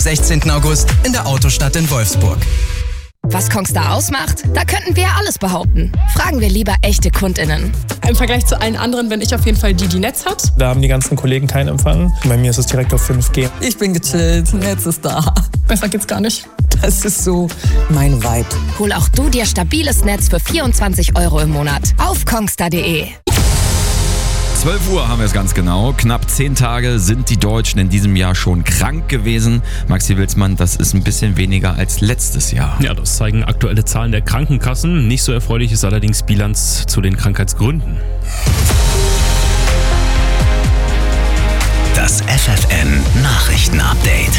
16. August in der Autostadt in Wolfsburg. Was Kongstar ausmacht? Da könnten wir ja alles behaupten. Fragen wir lieber echte KundInnen. Im Vergleich zu allen anderen bin ich auf jeden Fall die Netz hat. Da haben die ganzen Kollegen keinen Empfang. Bei mir ist es direkt auf 5G. Ich bin gechillt, Netz ist da. Besser geht's gar nicht. Das ist so mein Vibe. Hol auch du dir stabiles Netz für 24 € im Monat auf kongstar.de. 12 Uhr haben wir es ganz genau. Knapp 10 Tage sind die Deutschen in diesem Jahr schon krank gewesen. Maxi Wilsmann, das ist ein bisschen weniger als letztes Jahr. Ja, das zeigen aktuelle Zahlen der Krankenkassen. Nicht so erfreulich ist allerdings Bilanz zu den Krankheitsgründen. Das FFN Nachrichtenupdate.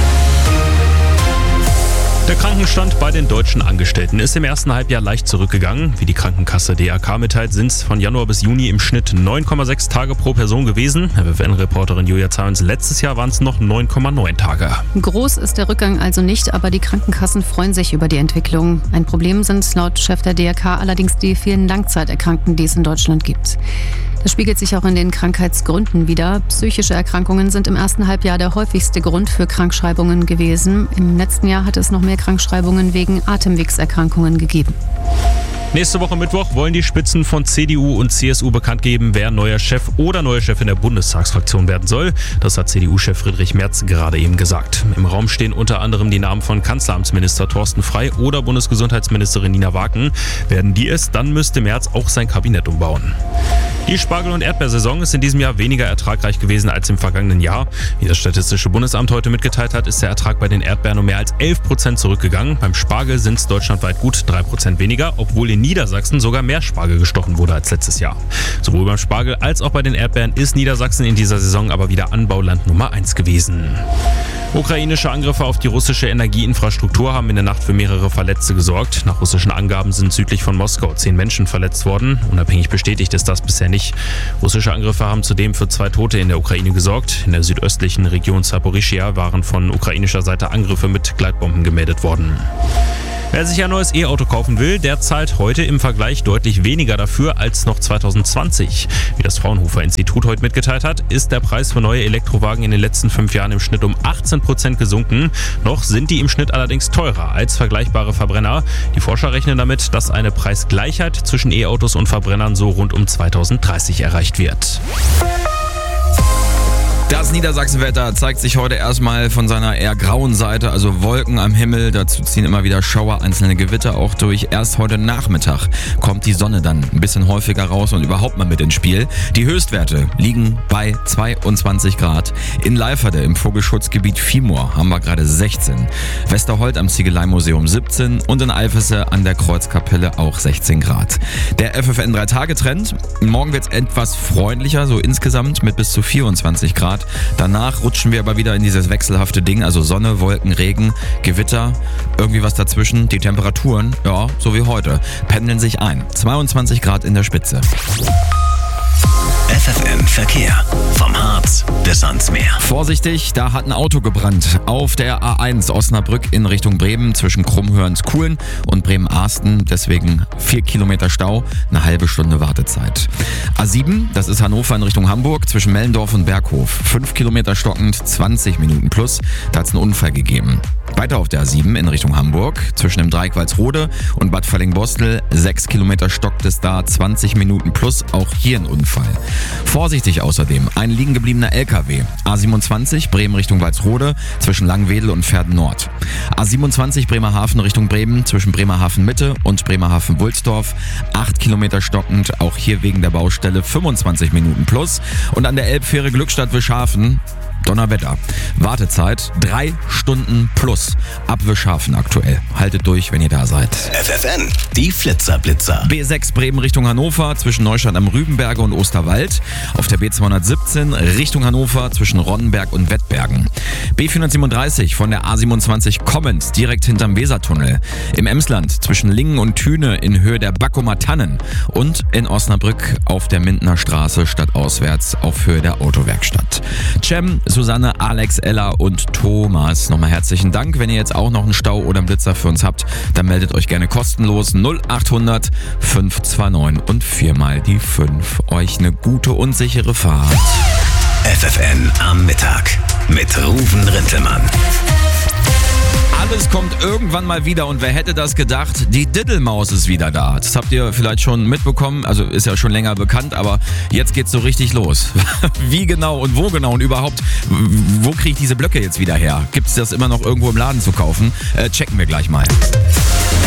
Der Krankenstand bei den deutschen Angestellten ist im ersten Halbjahr leicht zurückgegangen. Wie die Krankenkasse DRK mitteilt, sind es von Januar bis Juni im Schnitt 9,6 Tage pro Person gewesen. FFN-Reporterin Julia Zahns, letztes Jahr waren es noch 9,9 Tage. Groß ist der Rückgang also nicht, aber die Krankenkassen freuen sich über die Entwicklung. Ein Problem sind laut Chef der DRK allerdings die vielen Langzeiterkrankten, die es in Deutschland gibt. Das spiegelt sich auch in den Krankheitsgründen wider. Psychische Erkrankungen sind im ersten Halbjahr der häufigste Grund für Krankschreibungen gewesen. Im letzten Jahr hat es noch mehr Krankschreibungen wegen Atemwegserkrankungen gegeben. Nächste Woche Mittwoch wollen die Spitzen von CDU und CSU bekannt geben, wer neuer Chef oder neue Chefin der Bundestagsfraktion werden soll. Das hat CDU-Chef Friedrich Merz gerade eben gesagt. Im Raum stehen unter anderem die Namen von Kanzleramtsminister Thorsten Frey oder Bundesgesundheitsministerin Nina Waken. Werden die es, dann müsste Merz auch sein Kabinett umbauen. Die Spargel- und Erdbeersaison ist in diesem Jahr weniger ertragreich gewesen als im vergangenen Jahr. Wie das Statistische Bundesamt heute mitgeteilt hat, ist der Ertrag bei den Erdbeeren um mehr als 11% zurückgegangen. Beim Spargel sind es deutschlandweit gut 3% weniger, obwohl in Niedersachsen sogar mehr Spargel gestochen wurde als letztes Jahr. Sowohl beim Spargel als auch bei den Erdbeeren ist Niedersachsen in dieser Saison aber wieder Anbauland Nummer 1 gewesen. Ukrainische Angriffe auf die russische Energieinfrastruktur haben in der Nacht für mehrere Verletzte gesorgt. Nach russischen Angaben sind südlich von Moskau 10 Menschen verletzt worden. Unabhängig bestätigt ist das bisher nicht. Russische Angriffe haben zudem für 2 Tote in der Ukraine gesorgt. In der südöstlichen Region Saporischschja waren von ukrainischer Seite Angriffe mit Gleitbomben gemeldet worden. Wer sich ein neues E-Auto kaufen will, der zahlt heute im Vergleich deutlich weniger dafür als noch 2020. Wie das Fraunhofer-Institut heute mitgeteilt hat, ist der Preis für neue Elektrowagen in den letzten 5 Jahren im Schnitt um 18% gesunken. Noch sind die im Schnitt allerdings teurer als vergleichbare Verbrenner. Die Forscher rechnen damit, dass eine Preisgleichheit zwischen E-Autos und Verbrennern so rund um 2030 erreicht wird. Das Niedersachsenwetter zeigt sich heute erstmal von seiner eher grauen Seite, also Wolken am Himmel. Dazu ziehen immer wieder Schauer, einzelne Gewitter auch durch. Erst heute Nachmittag kommt die Sonne dann ein bisschen häufiger raus und überhaupt mal mit ins Spiel. Die Höchstwerte liegen bei 22 Grad. In Leiferde im Vogelschutzgebiet Viehmoor haben wir gerade 16. Westerholt am Ziegeleimuseum 17 und in Alfese an der Kreuzkapelle auch 16 Grad. Der FFN 3-Tage-Trend. Morgen wird es etwas freundlicher, so insgesamt mit bis zu 24 Grad. Danach rutschen wir aber wieder in dieses wechselhafte Ding, also Sonne, Wolken, Regen, Gewitter, irgendwie was dazwischen. Die Temperaturen, ja, so wie heute, pendeln sich ein. 22 Grad in der Spitze. FFN Verkehr. Vom Harz bis ans Meer. Vorsichtig, da hat ein Auto gebrannt. Auf der A1 Osnabrück in Richtung Bremen zwischen Krummhörns-Kuhlen und Bremen-Arsten. Deswegen 4 Kilometer Stau, eine halbe Stunde Wartezeit. A7, das ist Hannover in Richtung Hamburg zwischen Mellendorf und Berghof. 5 Kilometer stockend, 20 Minuten plus. Da hat es einen Unfall gegeben. Weiter auf der A7 in Richtung Hamburg zwischen dem Dreieck Walsrode und Bad Fallingbostel. 6 Kilometer stockt es da, 20 Minuten plus. Auch hier ein Unfall. Vorsichtig außerdem, ein liegen gebliebener LKW. A27 Bremen Richtung Walsrode zwischen Langwedel und Verden Nord. A27 Bremerhaven Richtung Bremen zwischen Bremerhaven Mitte und Bremerhaven Wulsdorf. 8 Kilometer stockend, auch hier wegen der Baustelle 25 Minuten plus. Und an der Elbfähre Glückstadt-Wischhafen Donnerwetter. Wartezeit 3 Stunden plus. Ab Wischhafen aktuell. Haltet durch, wenn ihr da seid. FFN, die Flitzer-Blitzer. B6 Bremen Richtung Hannover zwischen Neustadt am Rübenberge und Osterwald. Auf der B217 Richtung Hannover zwischen Ronnenberg und Wettbergen. B437 von der A27 kommend direkt hinterm Wesertunnel. Im Emsland zwischen Lingen und Thüne in Höhe der Backumer Tannen. Und in Osnabrück auf der Mindener Straße stadtauswärts auf Höhe der Autowerkstatt. Cem, Susanne, Alex, Ella und Thomas. Nochmal herzlichen Dank. Wenn ihr jetzt auch noch einen Stau oder einen Blitzer für uns habt, dann meldet euch gerne kostenlos 0800 529 und 4 mal die 5. Euch eine gute und sichere Fahrt. FFN am Mittag mit Ruven Rintelmann. kommt irgendwann mal wieder und wer hätte das gedacht? Die Diddelmaus ist wieder da. Das habt ihr vielleicht schon mitbekommen, also ist ja schon länger bekannt, aber jetzt geht's so richtig los. Wie genau und wo genau und überhaupt, wo kriege ich diese Blöcke jetzt wieder her? Gibt's das immer noch irgendwo im Laden zu kaufen? Checken wir gleich mal.